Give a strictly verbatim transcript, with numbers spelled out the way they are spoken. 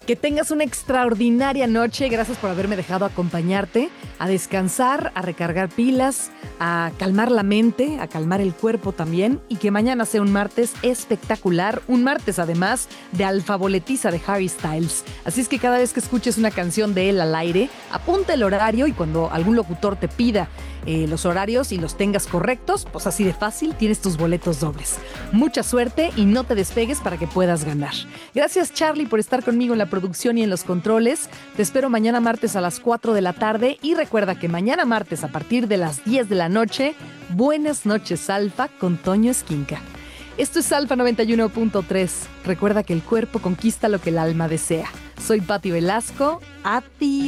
Que tengas una extraordinaria noche. Gracias por haberme dejado acompañarte a descansar, a recargar pilas, a calmar la mente, a calmar el cuerpo también. Y que mañana sea un martes espectacular. Un martes, además, de alfaboletiza de Harry Styles. Así es que cada vez que escuches una canción de él al aire, apunta el horario y cuando algún locutor te pida eh, los horarios y los tengas correctos, pues así de fácil tienes tus boletos dobles. Mucha suerte y no te despegues para que puedas ganar. Gracias, Charlie, por estar conmigo en la producción y en los controles. Te espero mañana martes a las cuatro de la tarde y recuerda que mañana martes a partir de las diez de la noche, Buenas noches, Alfa, con Toño Esquinca. Esto es Alfa noventa y uno punto tres. Recuerda que el cuerpo conquista lo que el alma desea. Soy Pati Velasco. A ti.